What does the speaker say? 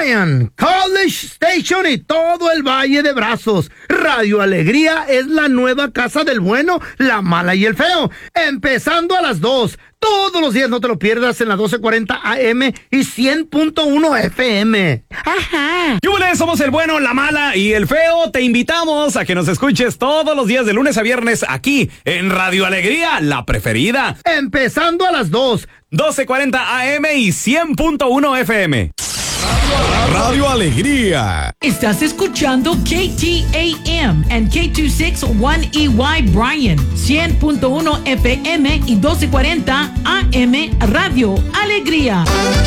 Bryan, College Station y todo el Valle de Brazos. Radio Alegría es la nueva casa del bueno, la mala y el feo. Empezando a las 2. Todos los días, no te lo pierdas, en la 1240 AM y 100.1 FM. ¡Ajá! ¡Yúbales! Somos el bueno, la mala y el feo. Te invitamos a que nos escuches todos los días de lunes a viernes aquí en Radio Alegría, la preferida. Empezando a las 2. 1240 AM y 100.1 FM. Radio Alegría. Estás escuchando KTAM and K261EY Bryan, 100.1 FM y 1240 AM Radio Alegría.